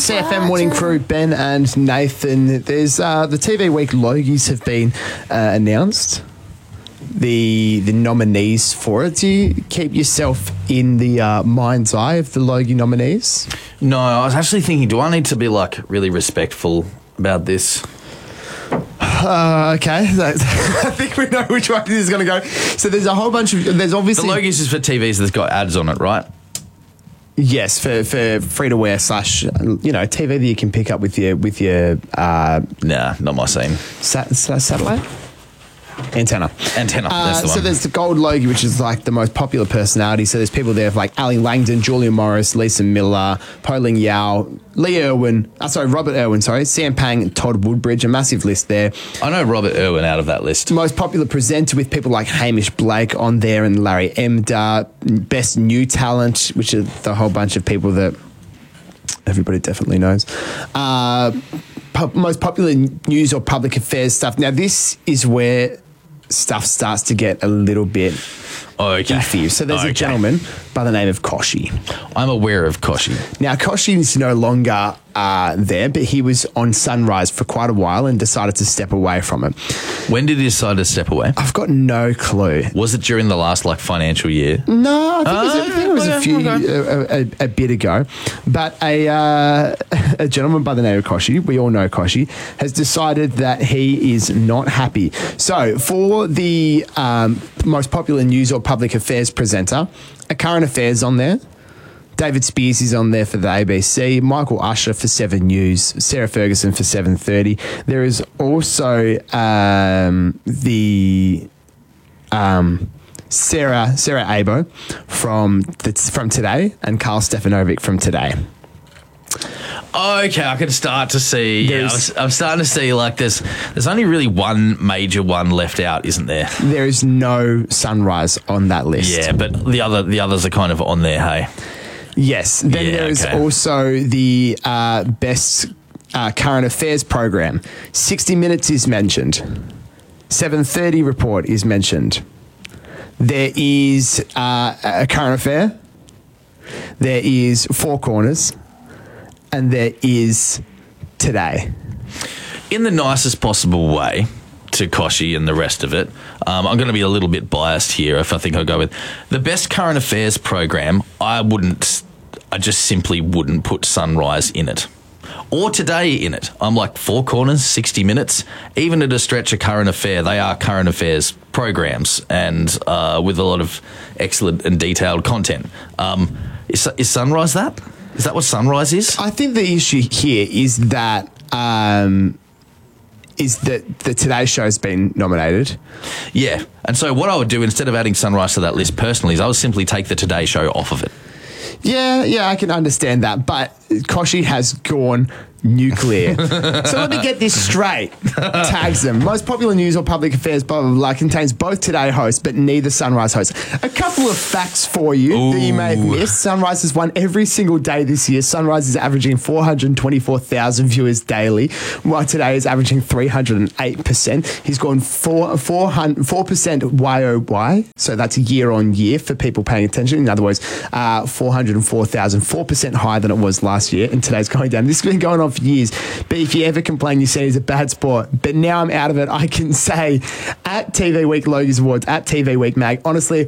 CFM Morning Crew, Ben and Nathan. There's the TV Week Logies have been announced. The nominees for it. Do you keep yourself in the mind's eye of the Logie nominees? No, I was actually thinking, do I need to be like really respectful about this? Okay, I think we know which one this is going to go. So there's a whole bunch of... There's obviously... The Logies is for TVs that's got ads on it, right? Yes, for free-to-wear / TV that you can pick up with your Nah, not my scene. Satellite? Antenna. That's the one. So there's the Gold Logie, which is like the most popular personality. So there's people there like Ali Langdon, Julia Morris, Lisa Miller, Pauline Yao, Robert Irwin, Sam Pang, Todd Woodbridge, a massive list there. I know Robert Irwin out of that list. Most popular presenter with people like Hamish Blake on there and Larry Emder. Best new talent, which are the whole bunch of people that everybody definitely knows. Most popular news or public affairs stuff. Now, this is where stuff starts to get a little bit iffy. So there's a gentleman by the name of Kochie. I'm aware of Kochie. Now, Kochie is no longer there, but he was on Sunrise for quite a while and decided to step away from it. When did he decide to step away? I've got no clue. Was it during the last financial year? No, I think it was a bit ago. But a gentleman by the name of Kochie, we all know Kochie, has decided that he is not happy. So for the most popular news or public affairs presenter, a current affairs on there. David Spears is on there for the ABC, Michael Usher for 7 News, Sarah Ferguson for 7:30. There is also Sarah Abo from Today and Carl Stefanovic from Today. Okay, I can start to see. I'm starting to see like there's only really one major one left out, isn't there? There is no Sunrise on that list. Yeah, but the others are kind of on there. Hey. Yes. Then there is also the best current affairs program. 60 Minutes is mentioned. 7:30 Report is mentioned. There is a current affair. There is Four Corners. And there is Today. In the nicest possible way to Kochie and the rest of it, I'm going to be a little bit biased here if I think I'll go with the best current affairs program. I just simply wouldn't put Sunrise in it or Today in it. I'm like Four Corners, 60 Minutes, even at a stretch of Current Affair, they are current affairs programs and with a lot of excellent and detailed content. Is Sunrise that? Is that what Sunrise is? I think the issue here is that the Today Show's been nominated. Yeah. And so what I would do instead of adding Sunrise to that list personally is I would simply take the Today Show off of it. Yeah, I can understand that. But Kochie has gone nuclear. So let me get this straight. Tags them. Most popular news or public affairs, blah, blah, blah, contains both Today hosts, but neither Sunrise hosts. A couple of facts for you that you may have missed. Sunrise has won every single day this year. Sunrise is averaging 424,000 viewers daily, while Today is averaging 308%. He's gone 4% YOY, so that's year on year for people paying attention. In other words, 404,000, 4% higher than it was last year, and Today's going down. This has been going on for years, but if you ever complain, you say he's a bad sport. But now I'm out of it. I can say at TV Week Logies Awards, at TV Week Mag, honestly,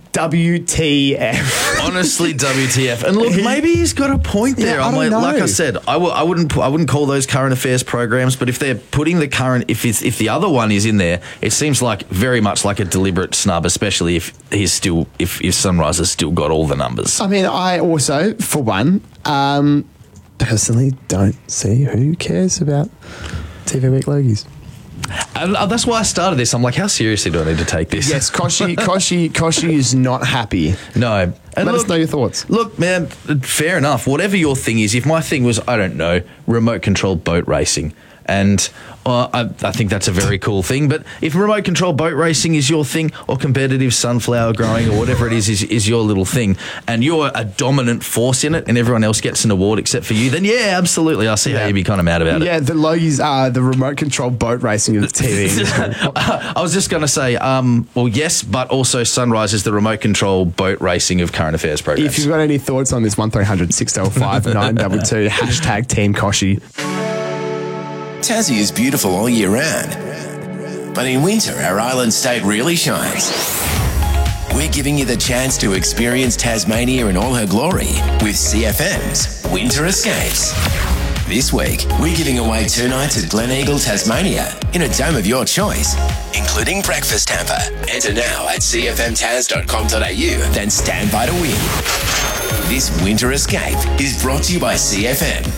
WTF. Honestly, WTF. And look, maybe he's got a point there. Yeah, like I said, I wouldn't call those current affairs programs, but if they're putting the current, if the other one is in there, it seems like very much like a deliberate snub, especially if Sunrise has still got all the numbers. I mean, I also, for one, personally don't see who cares about TV Week Logies. And that's why I started this. I'm like, how seriously do I need to take this? Yes, Kochie is not happy. No. And Let us know your thoughts. Look, man, fair enough. Whatever your thing is, if my thing was, I don't know, remote controlled boat racing, And I think that's a very cool thing. But if remote control boat racing is your thing, or competitive sunflower growing, or whatever it is your little thing, and you're a dominant force in it and everyone else gets an award except for you, then yeah, absolutely. I see how you'd be kind of mad about it. Yeah, the Logies are the remote control boat racing of the TV industry. I was just going to say, well, yes, but also Sunrise is the remote control boat racing of current affairs programs. If you've got any thoughts on this, 1300 605 922, hashtag Team Koshi. Tassie is beautiful all year round, but in winter our island state really shines. We're giving you the chance to experience Tasmania in all her glory with CFM's Winter Escapes. This week, we're giving away 2 nights at Gleneagle, Tasmania, in a dome of your choice, including breakfast hamper. Enter now at cfmtaz.com.au, then stand by to win. This Winter Escape is brought to you by CFM.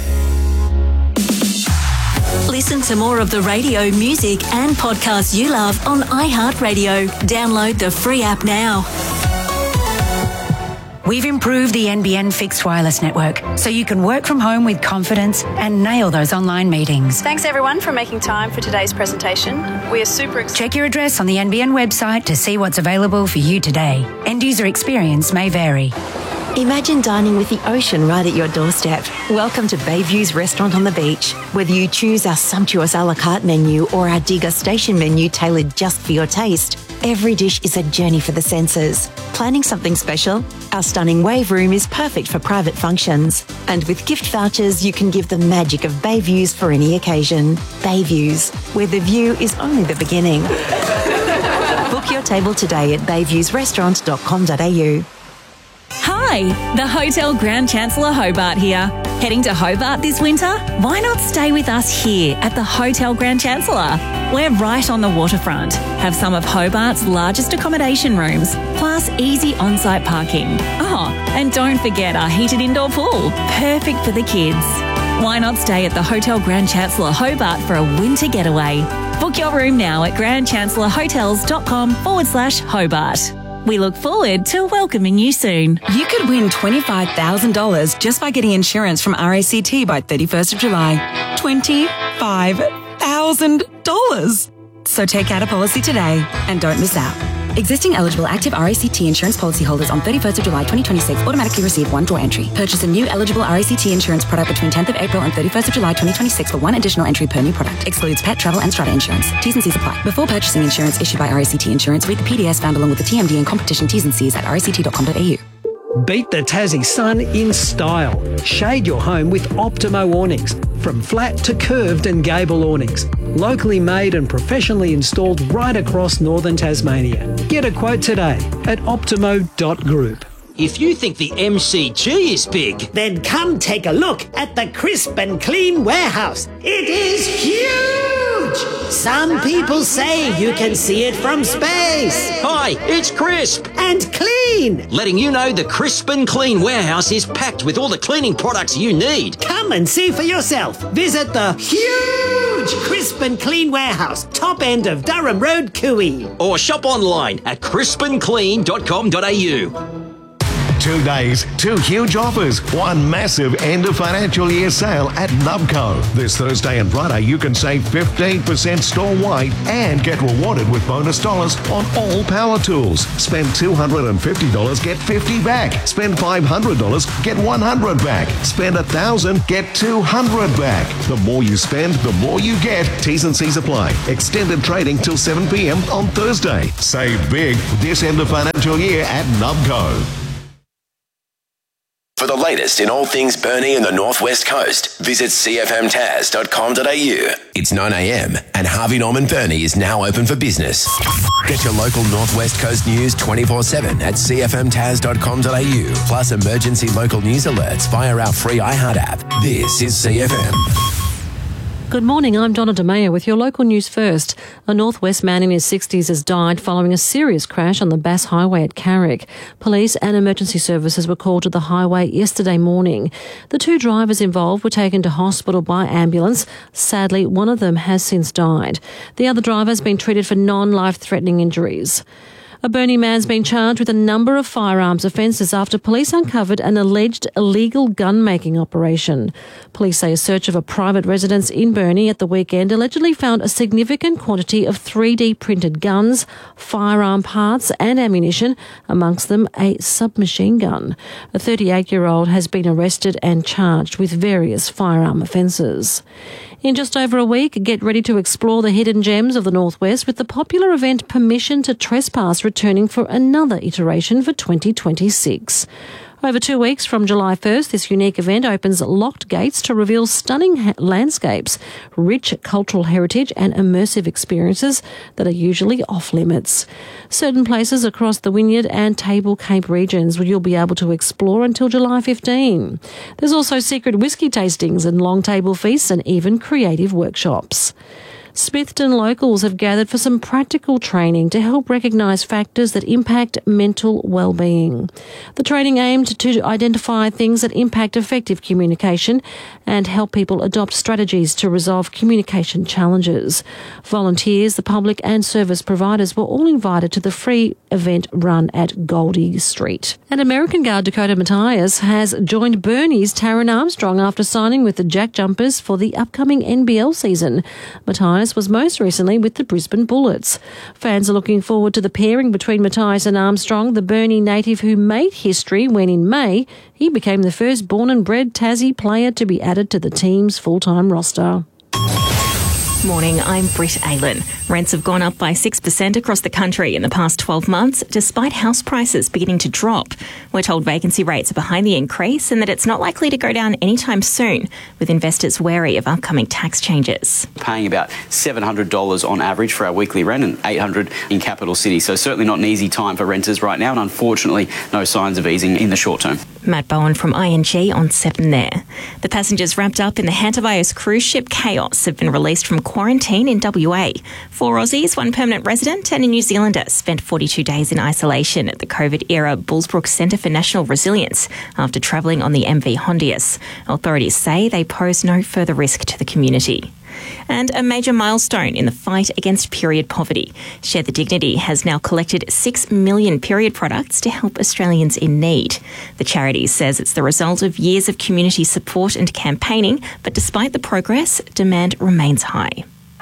Listen to more of the radio, music and podcasts you love on iHeartRadio. Download the free app now. We've improved the NBN fixed wireless network so you can work from home with confidence and nail those online meetings. Thanks everyone for making time for today's presentation. We are super excited. Check your address on the NBN website to see what's available for you today. End user experience may vary. Imagine dining with the ocean right at your doorstep. Welcome to Bayview's Restaurant on the Beach. Whether you choose our sumptuous a la carte menu or our degustation menu tailored just for your taste, every dish is a journey for the senses. Planning something special? Our stunning wave room is perfect for private functions. And with gift vouchers, you can give the magic of Bayviews for any occasion. Bayviews, where the view is only the beginning. Book your table today at bayviewsrestaurant.com.au. Hi, the Hotel Grand Chancellor Hobart here. Heading to Hobart this winter? Why not stay with us here at the Hotel Grand Chancellor? We're right on the waterfront, have some of Hobart's largest accommodation rooms, plus easy on-site parking. Oh, and don't forget our heated indoor pool, perfect for the kids. Why not stay at the Hotel Grand Chancellor Hobart for a winter getaway? Book your room now at grandchancellorhotels.com/Hobart. We look forward to welcoming you soon. You could win $25,000 just by getting insurance from RACT by 31st of July. $25,000. So take out a policy today and don't miss out. Existing eligible active RACT insurance policyholders on 31st of July 2026 automatically receive one draw entry. Purchase a new eligible RACT insurance product between 10th of April and 31st of July 2026 for one additional entry per new product. Excludes pet, travel and strata insurance. T's and C's apply. Before purchasing insurance issued by RACT Insurance, read the PDS found along with the TMD and competition T's and C's at ract.com.au. Beat the Tassie sun in style. Shade your home with Optimo awnings. From flat to curved and gable awnings. Locally made and professionally installed right across northern Tasmania. Get a quote today at optimo.group. If you think the MCG is big, then come take a look at the Crisp and Clean warehouse. It is huge! Some people say you can see it from space. Hi, it's Crisp. And Clean. Letting you know the Crisp and Clean warehouse is packed with all the cleaning products you need. Come and see for yourself. Visit the huge Crisp and Clean warehouse, top end of Durham Road, Cooey. Or shop online at crispandclean.com.au. 2 days, 2 huge offers, 1 massive end of financial year sale at Nubco. This Thursday and Friday, you can save 15% store-wide and get rewarded with bonus dollars on all power tools. Spend $250, get $50 back. Spend $500, get $100 back. Spend $1,000, get $200 back. The more you spend, the more you get. T's and C's apply. Extended trading till 7 p.m. on Thursday. Save big this end of financial year at Nubco. For the latest in all things Burnie and the Northwest Coast, visit cfmtaz.com.au. It's 9 a.m. and Harvey Norman Burnie is now open for business. Get your local Northwest Coast news 24/7 at cfmtaz.com.au. Plus emergency local news alerts via our free iHeart app. This is CFM. Good morning, I'm Donna DeMeo with your local news first. A Northwest man in his 60s has died following a serious crash on the Bass Highway at Carrick. Police and emergency services were called to the highway yesterday morning. The 2 drivers involved were taken to hospital by ambulance. Sadly, one of them has since died. The other driver has been treated for non-life-threatening injuries. A Burnie man's been charged with a number of firearms offences after police uncovered an alleged illegal gun-making operation. Police say a search of a private residence in Burnie at the weekend allegedly found a significant quantity of 3D printed guns, firearm parts and ammunition, amongst them a submachine gun. A 38-year-old has been arrested and charged with various firearm offences. In just over a week, get ready to explore the hidden gems of the Northwest with the popular event Permission to Trespass returning for another iteration for 2026. Over 2 weeks from July 1st, this unique event opens locked gates to reveal stunning landscapes, rich cultural heritage and immersive experiences that are usually off limits. Certain places across the Wynyard and Table Cape regions where you'll be able to explore until July 15. There's also secret whisky tastings and long table feasts and even creative workshops. Smithton locals have gathered for some practical training to help recognise factors that impact mental well-being. The training aimed to identify things that impact effective communication and help people adopt strategies to resolve communication challenges. Volunteers, the public and service providers were all invited to the free event run at Goldie Street. And American guard Dakota Matthias has joined Burnie's Taron Armstrong after signing with the Jack Jumpers for the upcoming NBL season. Matthias was most recently with the Brisbane Bullets. Fans are looking forward to the pairing between Matthias and Armstrong, the Burnie native who made history when in May he became the first born and bred Tassie player to be added to the team's full-time roster. Morning, I'm Britt Aylen. Rents have gone up by 6% across the country in the past 12 months, despite house prices beginning to drop. We're told vacancy rates are behind the increase and that it's not likely to go down anytime soon, with investors wary of upcoming tax changes. Paying about $700 on average for our weekly rent and $800 in capital city, so certainly not an easy time for renters right now, and unfortunately no signs of easing in the short term. Matt Bowen from ING on 7 there. The passengers wrapped up in the Hantavios cruise ship Chaos have been released from quarantine in WA. 4 Aussies, 1 permanent resident and a New Zealander spent 42 days in isolation at the COVID-era Bullsbrook Centre for National Resilience after travelling on the MV Hondius. Authorities say they pose no further risk to the community. And a major milestone in the fight against period poverty. Share the Dignity has now collected 6 million period products to help Australians in need. The charity says it's the result of years of community support and campaigning, but despite the progress, demand remains high.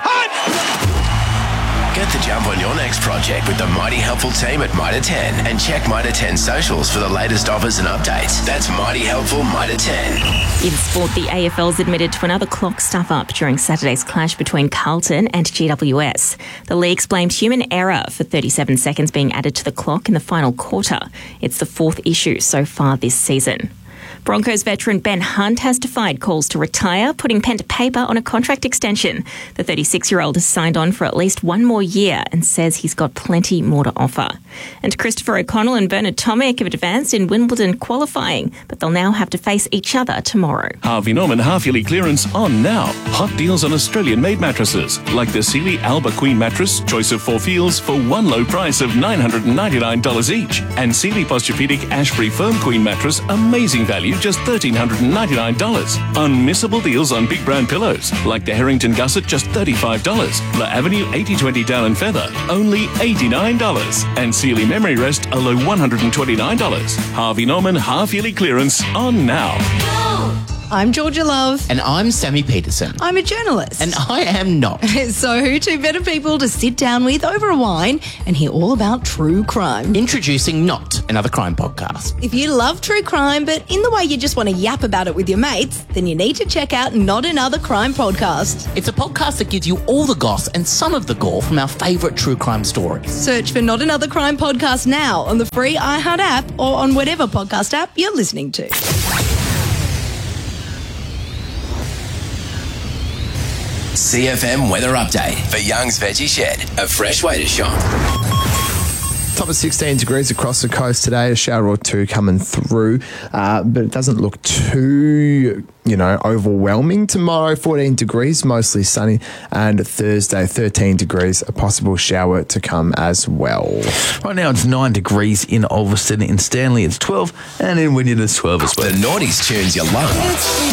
Get the jump on your next project with the Mighty Helpful team at Mitre 10 and check Mitre 10 socials for the latest offers and updates. That's Mighty Helpful Mitre 10. In sport, the AFL's admitted to another clock stuff-up during Saturday's clash between Carlton and GWS. The leagues blamed human error for 37 seconds being added to the clock in the final quarter. It's the 4th issue so far this season. Broncos veteran Ben Hunt has defied calls to retire, putting pen to paper on a contract extension. The 36-year-old has signed on for at least 1 more year and says he's got plenty more to offer. And Christopher O'Connell and Bernard Tomic have advanced in Wimbledon qualifying, but they'll now have to face each other tomorrow. Harvey Norman half-yearly clearance on now. Hot deals on Australian-made mattresses, like the Sealy Alba Queen mattress, choice of 4 feels for one low price of $999 each. And Sealy Posturepedic Ashbury Firm Queen mattress, amazing value, just $1,399. Unmissable deals on big brand pillows, like the Harrington Gusset, just $35. La Avenue 8020 Down and Feather, only $89. And Sealy Memory Rest, a low $129. Harvey Norman half-yearly clearance on now. I'm Georgia Love. And I'm Sammy Peterson. I'm a journalist. And I am not. So who two better people to sit down with over a wine and hear all about true crime? Introducing Not, another crime podcast. If you love true crime, but in the way you just want to yap about it with your mates, then you need to check out Not Another Crime Podcast. It's a podcast that gives you all the goss and some of the gore from our favourite true crime stories. Search for Not Another Crime Podcast now on the free iHeart app or on whatever podcast app you're listening to. CFM weather update for Young's Veggie Shed, a fresh way to shop. Top of 16 degrees across the coast today, a shower or two coming through, but it doesn't look too, overwhelming. Tomorrow, 14 degrees, mostly sunny, and Thursday, 13 degrees, a possible shower to come as well. Right now it's 9 degrees in Ulverston, in Stanley it's 12, and in Wynyard it's 12 as well. The Naughties tunes you love.